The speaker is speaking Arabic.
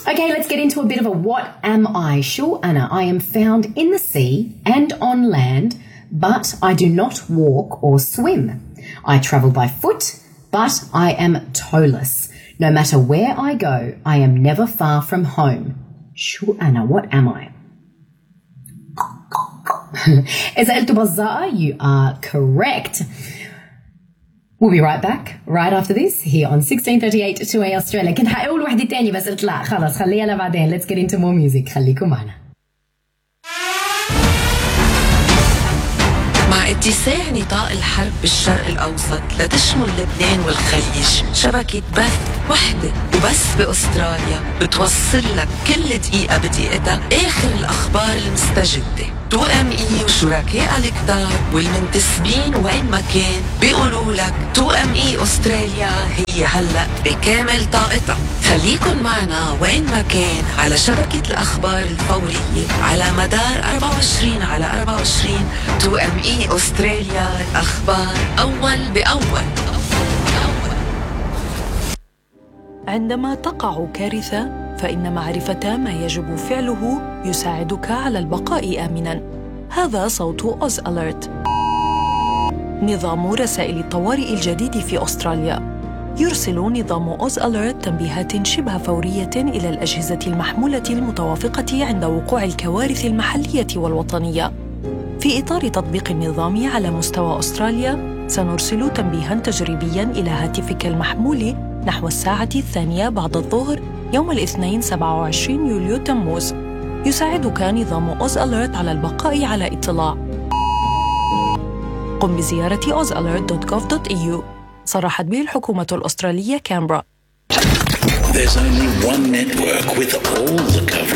Okay, let's get into a bit of a what am I? شو أنا? I am found in the sea and on land, but I do not walk or swim. I travel by foot, but I am toeless. No matter where I go, I am never far from home. شو أنا? What am I? إذا قلتوا بزاقة, you are correct. We'll be right back right after this here on 1638 2A Australia. كنت حقول وحدة تانية بس قلت لا خلاص خليها لبعدين. Let's get into more music. خليكم معنا. مع اتساع نطاق الحرب بالشرق الأوسط لتشمل لبنان والخليج، شبكة بث وحدة وبس بأستراليا بتوصل لك كل دقيقة بدقيقتها آخر الأخبار المستجدة. 2ME وشركاء الكتار والمنتسبين وين ما كان بيقولوا لك 2ME أستراليا هي هلأ بكامل طاقتها. خليكن معنا وين ما كان على شبكة الأخبار الفورية على مدار 24 على 24. 2ME أستراليا، الأخبار أول بأول. عندما تقع كارثة فإن معرفة ما يجب فعله يساعدك على البقاء آمناً. هذا صوت أوز أليرت، نظام رسائل الطوارئ الجديد في أستراليا. يرسل نظام أوز أليرت تنبيهات شبه فورية إلى الأجهزة المحمولة المتوافقة عند وقوع الكوارث المحلية والوطنية. في إطار تطبيق النظام على مستوى أستراليا، سنرسل تنبيهاً تجريبياً إلى هاتفك المحمول نحو الساعة 2 بعد الظهر يوم الاثنين 27 يوليو تموز. يساعدك نظام أوز أليرت على البقاء على اطلاع. قم بزيارة ozalert.gov.au. صرحت به الحكومة الأسترالية كامبرا. There's only one network with all the coverage.